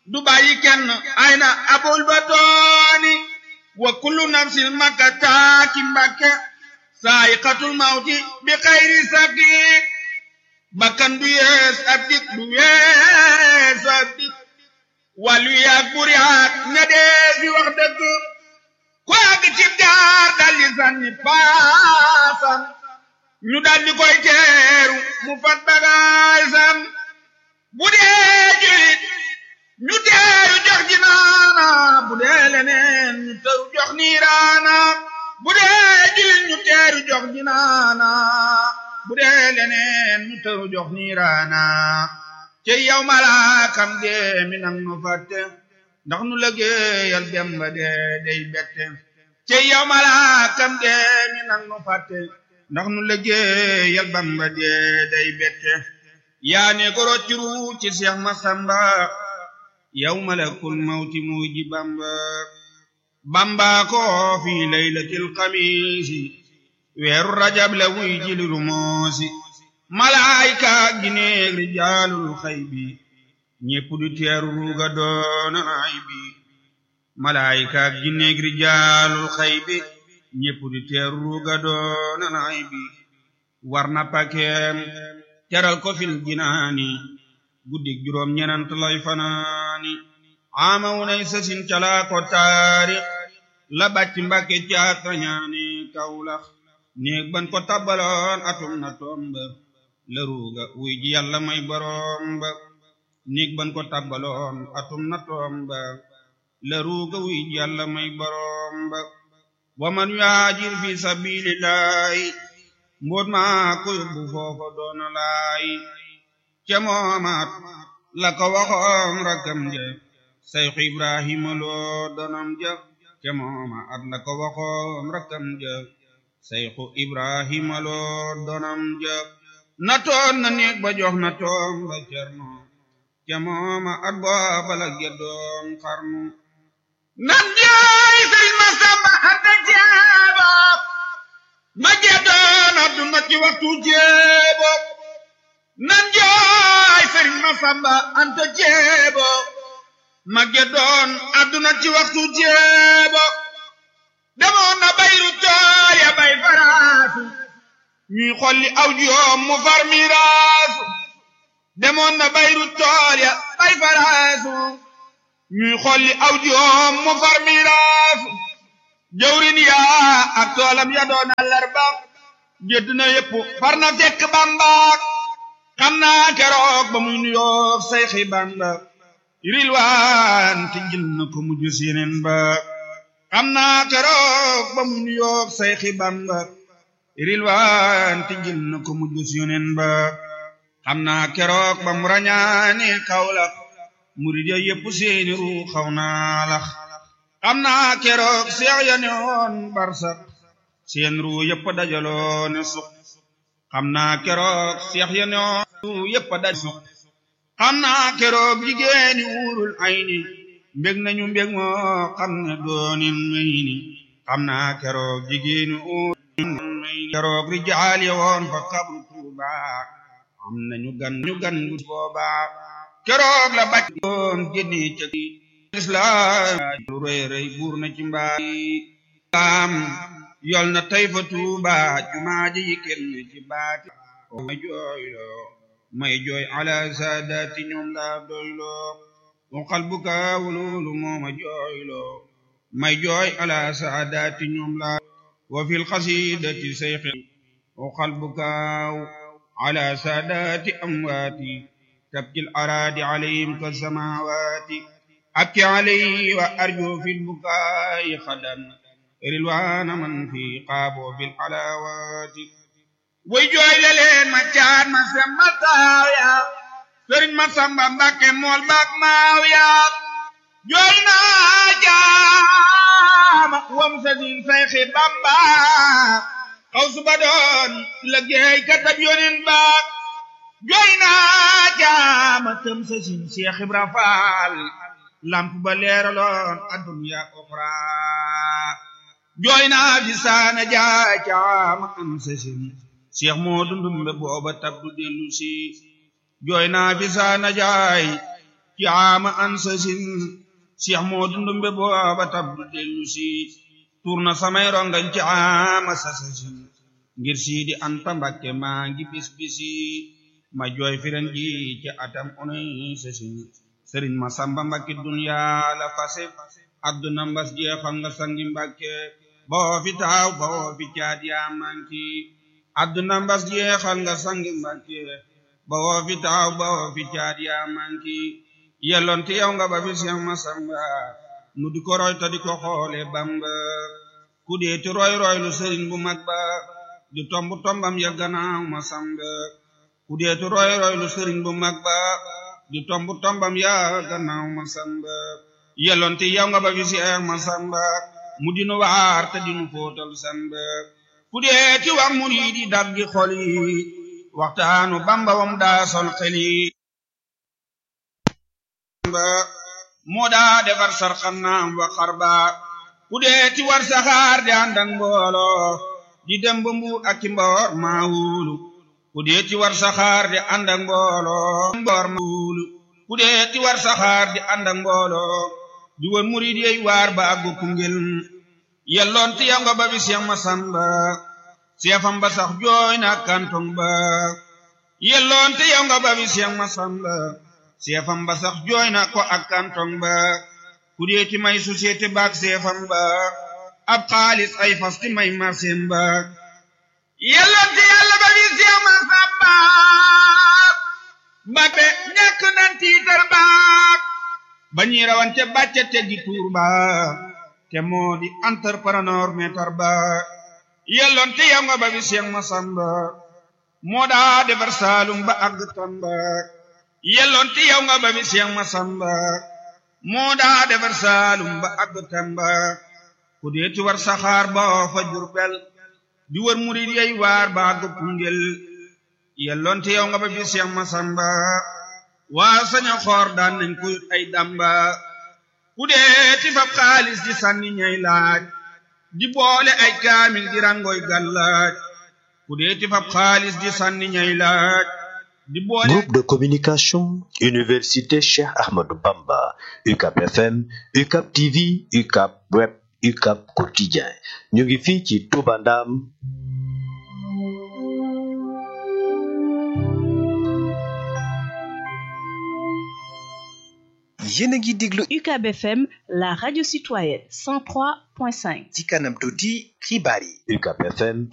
du bàyyi kenn ayna abul batooni wa kullu nafsin makataaki Mbàkke saayiqatul mawti bi xayri sakik bakkan du yees ab dik du yees ab dik wàllu yaag buri haat ña dee fi wax dëgg ko àgg ci jaar daldi sànni paasam ñu daldi koy teeru mu fat bagaasam bu dee julit ñu teeru jox jinaana bu dee leneen ñu teeru jox niiraana bu dee julit ñu teeru jox jinaana bu dee leneen ñu teeru jox niiraana ci yow malaakam dee mi nang nu fàtte ndax nu liggéeyal Bamba dee day bette ci yow malaakam dee mi nang nu fàtte ndax nu liggéeyal Bamba dee day bette yaa ne ko rocciru ci Seex Masamba yow malakul mawti muuji Bamba Bamba ko fi laylatil xamiisi weeru rajab la wuy jiliru moosi malaayika gineeg rijaalul xaybi ñépp du teeru ruuga doona ay bi malaayika gineeg rijaalul xaybi ñépp du teeru ruuga doona ay bi war na pakeem teral ko fil jinaani guddik juróom ñenant lay fanaani amaw nay sasin calaa ko taarix la bàcc Mbàkke caat rañaani Kawlax néeg ban ko tabbaloon atum na tomba la ruuga wuy ji Yàlla may boroom ba néeg ban ko tabbaloon atum na tomba la ruuga wuy ji Yàlla may boroom ba wa man yuhaajir fi sabilillahi mboot maa ko yóbbu foofa doona laay ca moomaat la ko waxoon rakkam ja Sayxu Ibrahima loo donam ja ca moomaat la ko waxoon rakkam ja Sayxu Ibrahima loo donam ja na toon na néeg ba jox na toom ba Cerno ca moomaat booba la geddoon xarnu nan jaay Sëriñ Masamba Anta Jeebo ma geddoon adduna ci waxtu jeebo nan jaay Sëriñ Masamba Anta Jeebo ma geddoon adduna ci waxtu jeebo demoon na bayru tool ya bay faraasu ñuy xolli aw joom mu far miraasu demoon na bayru tool ya bay faraasu ñuy xolli aw joom mu far miraasu jawrin yaa ak toolam ya doon àllarba gedd na yépp far na fekk Bamba xam naa keroog ba muy nuyoog Sayxi Bamba rilwaan ti jël na ko mujj sineen ba xam naa keroog ba muy nuyoog Sayxi Bamba rilwaan ti jël na ko mujj sineen ba xam naa keroog ba mu rañaane Kawlax murid ya yépp seeni ru xaw naa lax xam naa keroog seex ya ne woon barsak seen ru yépp dajaloo ne suq xam naa keroog seex ya ne woon ru yépp daj suq xam naa keroog jigéeni uurul ayni mbég nañu mbég moo xam ne doonin may ni xam naa keroog jigéeni uurul ayni keroog rijaal ya woon fa kabru Tuuba am nañu gan gu booba keroog la bàcc doon génne ca islaam lu rëy rëy buur na ci mbaay am yol na tey fa Tuuba jumaa ji yi kenn ci baati may jooyloo may jooy ala saadaati ñoom laa doyloo wa qalbuka wululu mooma jooyloo may jooy ala saadaati ñoom laa wa fil qasidati sayxi wa qalbuka ala saadaati amwaati tabkil araadi alayhim ka samawaati abki alayhi wa arju fil bukaa'i xadan rilwaana man fi qaabo bil alawaati way jooy la leen ma caat ma semma taaw yaa Sëriñ Masamba Mbàkke mool baak maaw yaa jooy naa jaama wam sa din Sayxi Bamba xaw suba doon liggéey katab yonen baak jooy naa jaama tëm sa sin Seex Ibra Faal lamp ba leeraloon adduna oxra jooy naa fi saana jaay caama am sa sin Seex Moodu Ndumbe booba tabdu dellu si jooy naa fi saana jaay ci ama ansasin Cheikh Modou Ndumbe booba tabdu dellu si tuur na samay rongañ ci ama sasasin ngir Sidi Anta Mbakke maa ngi bis bisi ma jooy firan ji ci atam unay sasin Sëriñ Masamba Mbakke dunya la fase adduna mbas jeexal nga sangi Mbakke boo fi taaw boo fi caat yaa manki adduna mbas jeexal nga sangi Mbakke boo fi taaw boo fi caat yaa manki yelloon te yow nga ba fi Seex Masamba nu di ko roy ta di ko xoole Bamba ku dee ti roy roy lu sëriñ bu mag ba di tomb tombam ya gannaaw Masamba ku dee ti roy roy lu sëriñ bu mag ba di tomb tombam ya gannaaw Masamba yelloon te yow nga ba fi Seex Masamba mu dinu waar te dinu fóotal Samba ku dee ti wax murid yi daggi xol yi waxtaanu Bamba wam daa sol xel yi moo daa defar sarxanaam wa xarba ku dee ti war saxaar di ànd ak mbooloo di dem ba Mbuur ak ci Mboor maa wóolu ku dee ti war saxaar di ànd ak mbooloo Mboor maa wóolu ku dee ti war saxaar di ànd ak mbooloo di wër murid yey waar ba àggu Koungheul yelloon ti yow nga ba fi Seex Masamba seefam ba sax jooy na kantong ba yelloon ti yow nga ba fi Seex Masamba seefam ba sax jooy na ko ak kantong ba ku dee ti may société baak seefam ba ab xaalis ay fas ti may marseem ba yelloon ti yàlla ba fi Seex Masamba Mbakke ñàkk nan tiitar baak ba ñi rawante bàcce teggi tuur ba te moo di entrepreneur meetar ba yelloon te yow nga ba fi Seex Masamba moo daa defar Saalum ba àgg Tamba yelloon te yow nga ba fi Seex Masamba moo daa defar Saalum ba àgg Tamba ku dee ti war saxaar ba fa Jurbel di wër murid yey waar ba àgg Koungheul yelloon te yow nga ba fi Seex Masamba waa saña xoor daan nañ ko ay damba ku dee ti fab xaalis di sànni ñay laaj di boole ay kaamil di rangoy gàllaaj ku dee ti fab xaalis di sànni ñay laaj di boole Groupe de communication Université Cheikh Ahmadou Bamba UCAP FM UCAP TV UCAP Web UCAP Quotidien ñu ngi fii ci Touba Ndam yéen a ngi déglu UCAB FM la radio citoyenne 103.5 ci kanam tuuti xibaar yi UCAP FM